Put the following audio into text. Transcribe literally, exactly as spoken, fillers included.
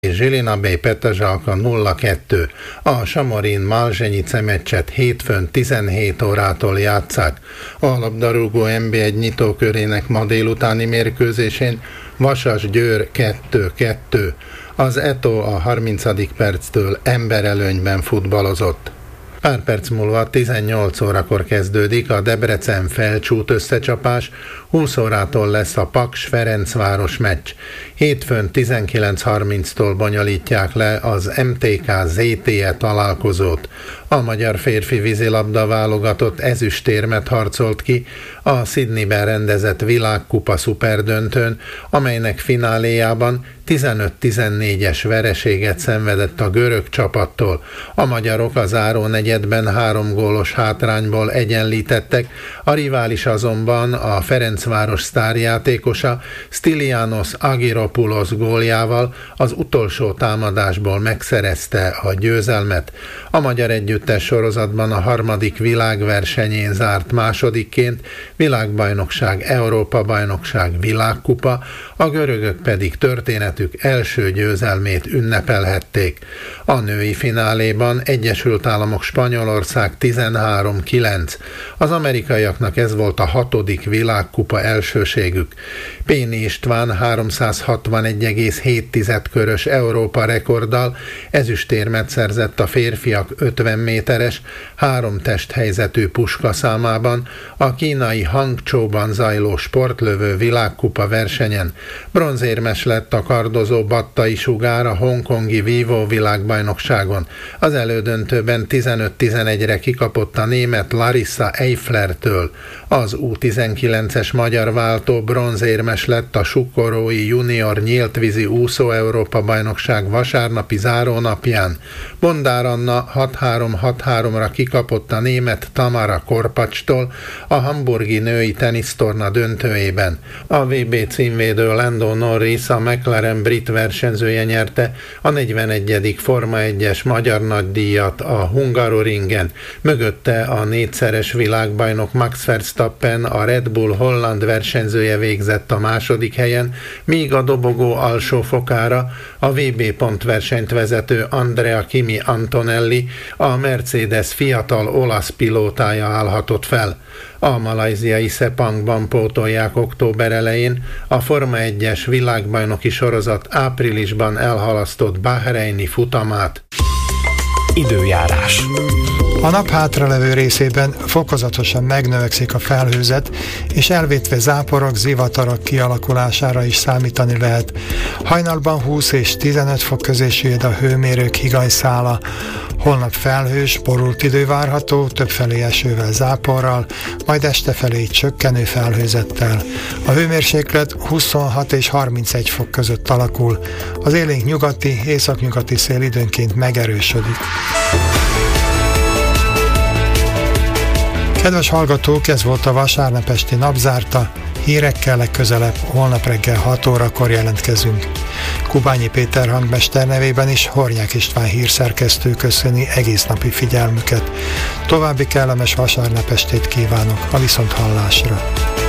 Zsilina Bay Petezsalka nulla kettő. A Samorin Malzsenyice meccset hétfőn tizenhét órától játsszák. A labdarúgó en bé egy nyitókörének ma délutáni mérkőzésén Vasas-Győr kettő kettő. Az Eto a harmincadik perctől emberelőnyben futballozott. Pár perc múlva tizennyolc órakor kezdődik a Debrecen-Felcsút összecsapás, húsz órától lesz a Paks-Ferencváros meccs. Hétfőn tizenkilenc harminctól bonyolítják le az em té ká zé té e találkozót. A magyar férfi vízilabda válogatott ezüstérmet harcolt ki a Sydneyben rendezett világkupa szuperdöntőn, amelynek fináléjában tizenöt tizennégyes vereséget szenvedett a görög csapattól. A magyarok a zárónegyedben három gólos hátrányból egyenlítettek, a rivális azonban a Ferencváros sztárjátékosa Stylianos Agiropoulos góljával az utolsó támadásból megszerezte a győzelmet. A magyar együttes sorozatban a harmadik világversenyén zárt másodikként, világbajnokság, Európa-bajnokság, világkupa, a görögök pedig történetük első győzelmét ünnepelhették. A női fináléban Egyesült Államok Spanyolország tizenhárom kilenc. Az amerikaiaknak ez volt a hatodik világkupa elsőségük. Péni István háromszázhatvanegy egész hét körös Európa rekorddal ezüstérmet szerzett a férfiak ötven méteres, három testhelyzetű puska számában a kínai Hangzhouban zajló sportlövő világkupa versenyen. Bronzérmes lett a kardozó Battai Sugár a hongkongi vívó világbajnokságon. Az elődöntőben tizenöt tizenegyre kikapott a német Larissa Eiflertől. Az U tizenkilences magyar váltó bronzérmes lett a Sukorói junior nyíltvízi úszó Európa bajnokság vasárnapi zárónapján. Bondár Anna hat három hat háromra kikapott a német Tamara Korpacstól a hamburgi női tenisztorna döntőjében. A vé bé címvédő Lando Norris, a McLaren brit versenyzője nyerte a negyvenegyedik Forma egyes magyar nagydíjat a Hungaroringen. Mögötte a négyszeres világbajnok Max Verstappen, a Red Bull holland versenyzője végzett a második helyen, míg a dobogó alsó fokára a vé bé pontversenyt vezető Andrea Kimi Antonelli, a Mercedes fiatal olasz pilótája állhatott fel. A malajziai Sepangban pótolják október elején a Forma egyes világbajnoki sorozat áprilisban elhalasztott bahreini futamát. Időjárás. A nap hátralevő részében fokozatosan megnövekszik a felhőzet, és elvétve záporok, zivatarok kialakulására is számítani lehet. Hajnalban húsz és tizenöt fok közé süllyed a hőmérők higanyszála. Holnap felhős, borult idő várható, többfelé esővel, záporral, majd estefelé csökkenő felhőzettel. A hőmérséklet huszonhat és harmincegy fok között alakul. Az élénk nyugati, északnyugati szél időnként megerősödik. Kedves hallgatók, ez volt a vasárnap esti napzárta. Hírekkel legközelebb holnap reggel hat órakor jelentkezünk. Kubányi Péter hangmester nevében is Hornyák István hírszerkesztő köszöni egész napi figyelmüket. További kellemes vasárnap estét kívánok, a viszonthallásra.